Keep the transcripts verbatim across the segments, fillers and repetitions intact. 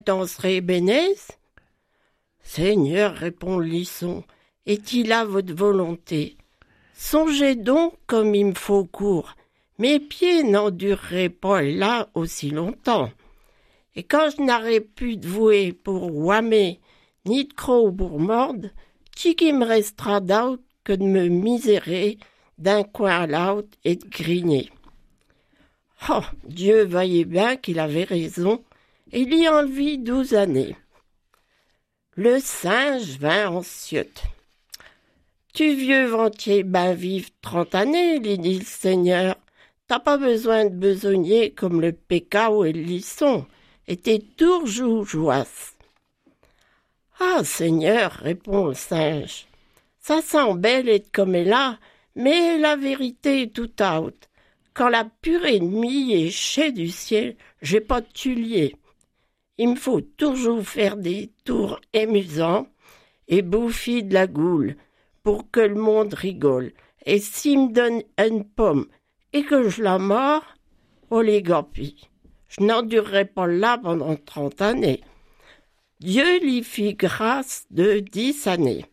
danserez Bénès ? Seigneur, répond le lisson, est-il là votre volonté ? Songez donc comme il me faut court, mes pieds n'endureraient pas là aussi longtemps. Et quand je n'aurai plus de vouer pour ouamer, ni de croc pour mordre, qui qui me restera d'autre que de me misérer d'un coin à l'autre et de grigner. Oh, Dieu voyait bien qu'il avait raison, et il y en vit douze années. Le singe vint en ciotte. Tu vieux ventier ben vive trente années, lui dit le Seigneur. T'as pas besoin de besogner comme le pécao et le lisson, et t'es toujours jouasse. Ah, Seigneur, répond le singe, ça sent belle et comme elle là, mais la vérité est tout out. Quand la pure ennemie est chez du ciel, j'ai pas de tulier. Il me faut toujours faire des tours amusants et bouffer de la goule pour que le monde rigole. Et s'il me donne une pomme et que je la mords, oh les gapis, je n'endurerai pas là pendant trente années. Dieu lui fit grâce de dix années.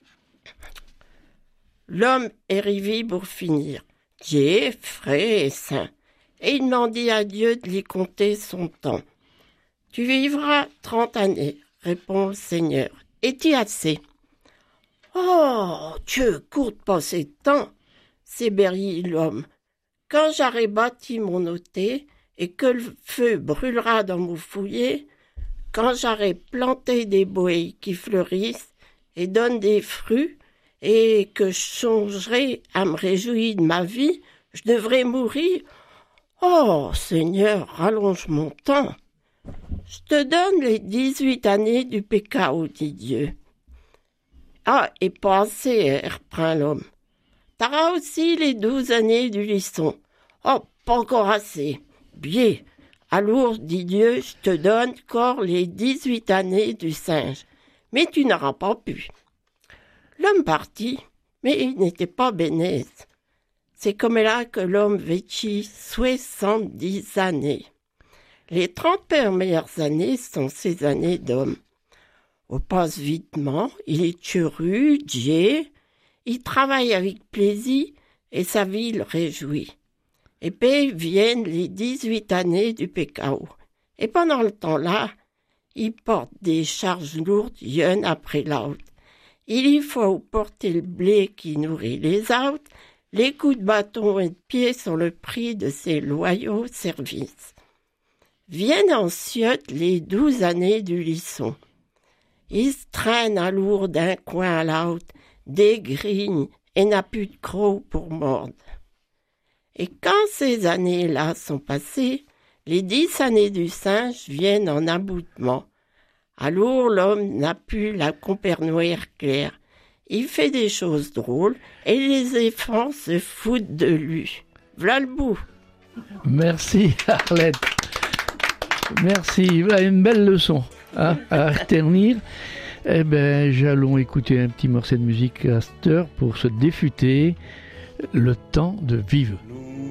L'homme est arrivé pour finir. Dieu, frais et saint, et il m'en dit à Dieu de lui compter son temps. Tu vivras trente années, répond le Seigneur. Est-il assez ? Oh, Dieu, court pas ces temps, s'éberrit l'homme. Quand j'aurai bâti mon hôtel et que le feu brûlera dans mon fouillet, quand j'aurai planté des bois qui fleurissent et donnent des fruits, et que je songerai à me réjouir de ma vie, je devrais mourir. Oh, Seigneur, rallonge mon temps. Je te donne les dix-huit années du pécao, dit Dieu. Ah, et pas assez, reprend l'homme. T'auras aussi les douze années du lisson. Oh, pas encore assez. Bien. Alors, dit Dieu, je te donne encore les dix-huit années du singe. Mais tu n'auras pas pu. L'homme partit, mais il n'était pas bénès. C'est comme là que l'homme vécut soixante-dix années. Les trente premières années sont ses années d'homme. On passe vitement, il est heureux, Dieu, il travaille avec plaisir et sa vie le réjouit. Et puis viennent les dix-huit années du pécao. Et pendant le temps-là, il porte des charges lourdes, une après l'autre. Il y faut porter le blé qui nourrit les autres, les coups de bâton et de pied sont le prix de ses loyaux services. Viennent ensuite les douze années du lisson. Il se traîne à lourd d'un coin à l'autre, dégrigne et n'a plus de croc pour mordre. Et quand ces années-là sont passées, les dix années du singe viennent en aboutement. Alors l'homme n'a plus la compernouère claire. Il fait des choses drôles et les éléphants se foutent de lui. Voilà le bout. Merci Arlette. Merci. Voilà une belle leçon hein, à retenir. Eh ben, j'allons écouter un petit morceau de musique à cette heure pour se défuter. Le temps de vivre.